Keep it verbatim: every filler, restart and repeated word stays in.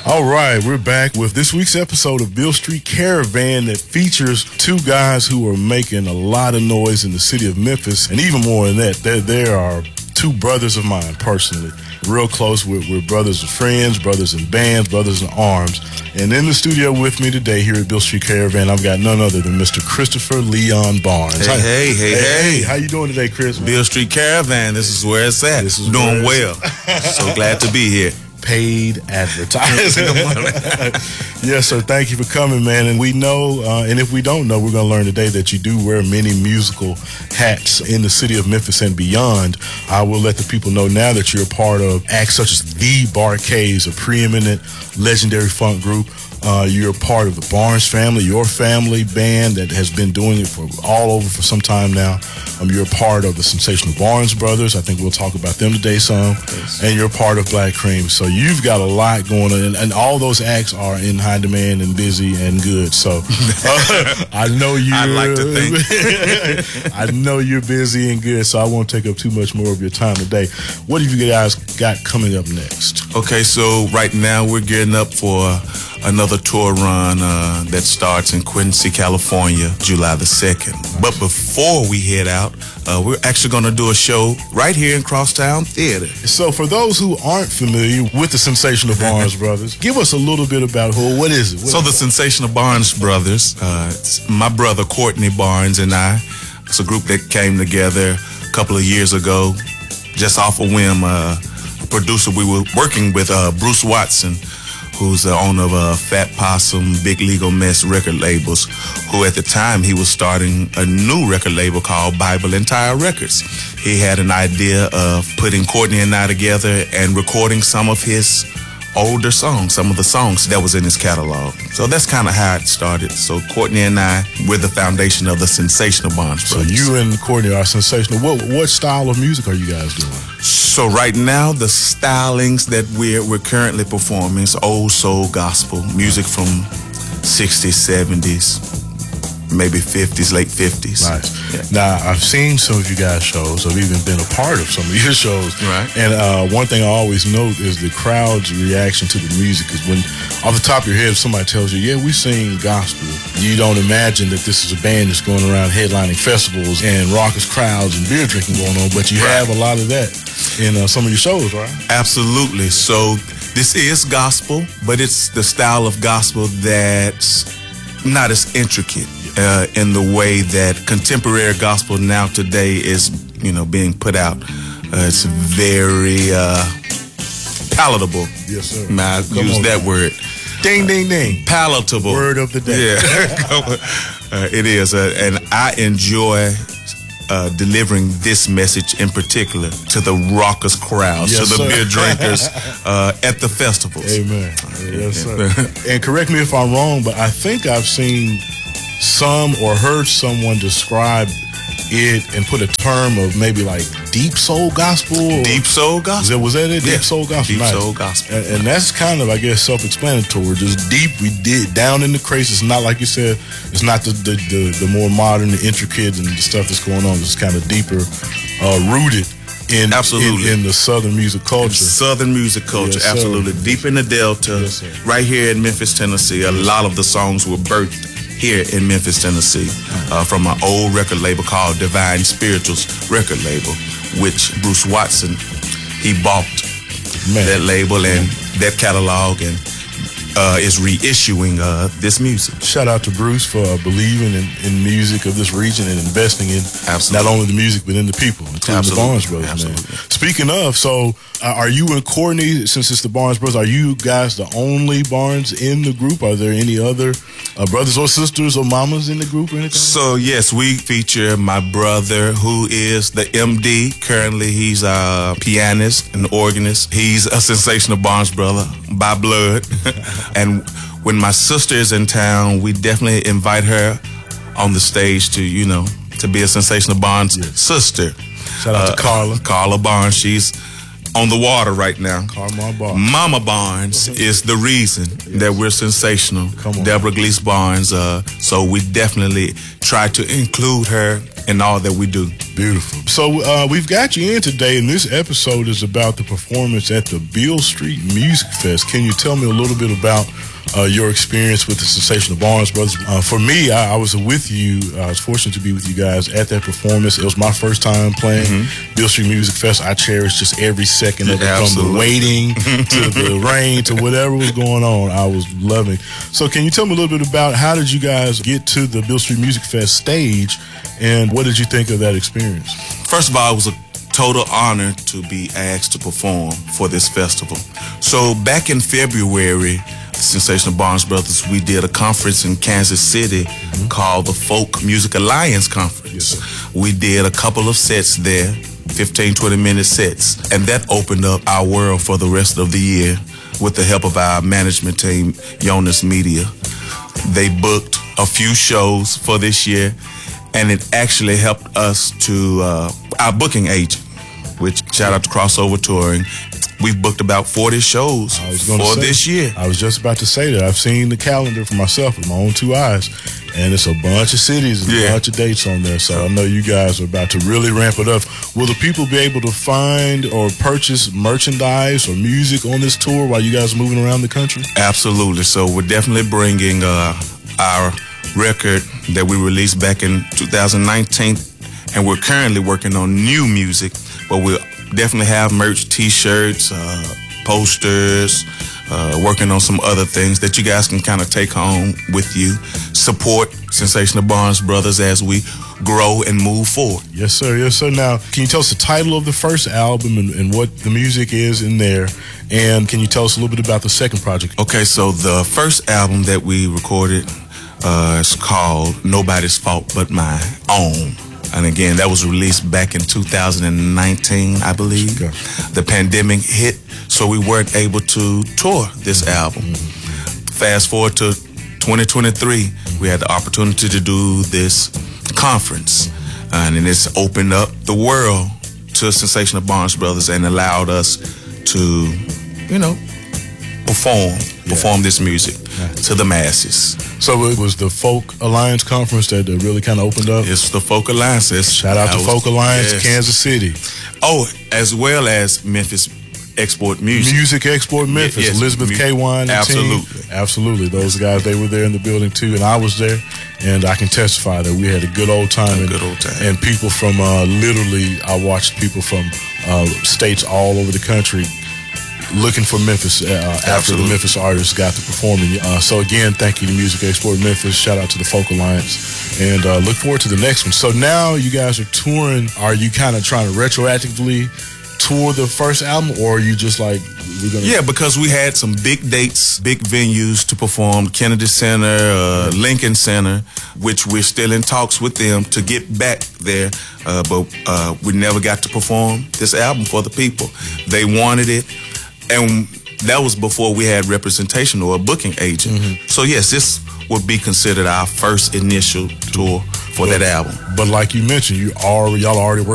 All right, we're back with this week's episode of Beale Street Caravan that features two guys who are making a lot of noise in the city of Memphis, and even more than that, there, there are two brothers of mine personally, real close. We're, we're brothers and friends, brothers in bands, brothers in arms. And in the studio with me today here at Beale Street Caravan, I've got none other than Mister Christopher Leon Barnes. Hey, hey, hey, hey, hey. How you doing today, Chris? Beale Street Caravan, this is where it's at. This is doing well. So glad to be here. Paid advertising. Yes, sir. Thank you for coming, man. And we know, uh, and if we don't know, we're going to learn today that you do wear many musical hats in the city of Memphis and beyond. I will let the people know now that you're a part of acts such as The Bar-Kays, a preeminent legendary funk group. Uh, you're a part of the Barnes family, your family band that has been doing it for all over for some time now. Um, you're a part of the Sensational Barnes Brothers. I think we'll talk about them today some. Yes. And you're a part of Black Cream. So you've got a lot going on. And, and all those acts are in high demand and busy and good. So uh, I know you. I'd like to think. I know you're busy and good, so I won't take up too much more of your time today. What have you guys got coming up next? Okay, so right now we're gearing up for another tour run uh, that starts in Quincy, California, July the second. But before we head out, uh, we're actually going to do a show right here in Crosstown Theater. So for those who aren't familiar with the Sensational Barnes Brothers, give us a little bit about who, what is it? What so is the it? Sensational Barnes Brothers, uh, it's my brother Courtney Barnes and I, it's a group that came together a couple of years ago, just off a whim. Uh, a producer, we were working with uh, Bruce Watson, who's the owner of uh, Fat Possum, Big Legal Mess record labels, who at the time he was starting a new record label called Bible and Tire Records. He had an idea of putting Courtney and I together and recording some of his older songs, some of the songs that was in his catalog. So that's kind of how it started. So Courtney and I, we're the foundation of the Sensational Barnes So Brothers. you and Courtney are sensational. What what style of music are you guys doing? So right now, the stylings that we're we're currently performing is old soul gospel music from sixties, seventies, maybe fifties, late fifties. Nice. Yeah. Now, I've seen some of you guys' shows. I've even been a part of some of your shows. Right. And uh, one thing I always note is the crowd's reaction to the music. Because when, off the top of your head, if somebody tells you, yeah, we sing gospel, you don't imagine that this is a band that's going around headlining festivals and raucous crowds and beer drinking going on. But you Right. have a lot of that in uh, some of your shows, right? Absolutely. So this is gospel, but it's the style of gospel that's not as intricate uh, in the way that contemporary gospel now today is, you know, being put out. Uh, it's very uh, palatable. Yes, sir. May I Come use on, that man. word? Ding, ding, ding. Palatable. Word of the day. Yeah. uh, it is. Uh, and I enjoy uh, delivering this message in particular to the raucous crowds, Yes, to the sir. beer drinkers uh, at the festivals. Amen. Yes, sir. And correct me if I'm wrong, but I think I've seen some or heard someone describe it and put a term of maybe like deep soul gospel. Or, Deep soul was gospel. that, was that it? Yeah. Deep soul gospel. Deep Nice. soul gospel. And, and that's kind of, I guess, self-explanatory. Just deep. We did down in the crates. It's not like you said. It's not the the, the, the more modern, the intricate, and the stuff that's going on. It's kind of deeper, uh, rooted in Absolutely. in, in the Southern music culture. Southern music culture, Yes, sir. absolutely. Deep in the Delta, Yes, sir. right here in Memphis, Tennessee. A lot of the songs were birthed here in Memphis, Tennessee, uh, from an old record label called Divine Spirituals record label, which Bruce Watson, he bought Man. that label and that catalog and uh, is reissuing uh, this music. Shout out to Bruce for uh, believing in, in music of this region and investing in Absolutely. not only the music but in the people, including Absolutely. the Barnes Brothers. Man. Absolutely. Speaking of, so uh, are you and Courtney, since it's the Barnes Brothers, are you guys the only Barnes in the group? Are there any other uh, brothers or sisters or mamas in the group or anything? So yes, we feature my brother, who is the M D. Currently, he's a pianist and organist. He's a Sensational Barnes brother by blood. And when my sister is in town, we definitely invite her on the stage to, you know, to be a Sensational Barnes Yes. sister. Shout out to Carla. Carla Barnes. She's on the water right now. Carmar Barnes. Mama Barnes is the reason yes. that we're sensational. Come on. Deborah Gleese Barnes. Uh, so we definitely try to include her in all that we do. Beautiful. So uh, we've got you in today, and this episode is about the performance at the Beale Street Music Fest. Can you tell me a little bit about uh, your experience with the Sensational Barnes Brothers? Uh, for me, I, I was with you. I was fortunate to be with you guys at that performance. It was my first time playing mm-hmm. Beale Street Music Fest. I cherished just every second of it, from the waiting to the rain to whatever was going on. I was loving. So can you tell me a little bit about how did you guys get to the Beale Street Music Fest stage, and what did you think of that experience? First of all, it was a total honor to be asked to perform for this festival. So back in February, the Sensational Barnes Brothers, we did a conference in Kansas City mm-hmm. called the Folk Music Alliance Conference. Yes, we did a couple of sets there, fifteen, twenty minute sets, and that opened up our world for the rest of the year with the help of our management team, Jonas Media. They booked a few shows for this year, and it actually helped us to uh, our booking agent, which shout out to Crossover Touring. We've booked about forty shows I was gonna for say, this year. I was just about to say that. I've seen the calendar for myself with my own two eyes, and it's a bunch of cities and yeah. a bunch of dates on there. So I know you guys are about to really ramp it up. Will the people be able to find or purchase merchandise or music on this tour while you guys are moving around the country? Absolutely. So we're definitely bringing uh, our record that we released back in two thousand nineteen, and we're currently working on new music, but we'll definitely have merch, t-shirts, uh, posters, uh, working on some other things that you guys can kind of take home with you. Support Sensational Barnes Brothers as we grow and move forward. Yes, sir. Yes, sir. Now, can you tell us the title of the first album and, and what the music is in there? And can you tell us a little bit about the second project? Okay, so the first album that we recorded uh, is called Nobody's Fault But My Own. And again, that was released back in two thousand nineteen, I believe. Okay. The pandemic hit, so we weren't able to tour this album. Mm-hmm. Fast forward to twenty twenty-three, we had the opportunity to do this conference. And it's opened up the world to Sensational Barnes Brothers and allowed us to, you know, perform, yeah. perform this music yeah. to the masses. So it was the Folk Alliance Conference that really kind of opened up? It's the Folk Alliance. It's, Shout out to was, Folk Alliance, yes. Kansas City. Oh, as well as Memphis Export Music. Music Export Memphis. Yes. Elizabeth K. Wine. Absolutely. Team. Absolutely. Those guys, they were there in the building too, and I was there, and I can testify that we had a good old time. A and, good old time. And people from, uh, literally, I watched people from uh, states all over the country looking for Memphis uh, after the Memphis artists got to performing. Uh, so again, thank you to Music Export Memphis. Shout out to the Folk Alliance, and uh, look forward to the next one. So now you guys are touring. Are you kind of trying to retroactively tour the first album, or are you just like, we're gonna? Yeah, because we had some big dates, big venues to perform. Kennedy Center, uh, Lincoln Center, which we're still in talks with them to get back there, uh, but uh, we never got to perform this album for the people. They wanted it. And that was before we had representation or a booking agent. Mm-hmm. So yes, this would be considered our first initial tour for but, that album. But like you mentioned, you already y'all already working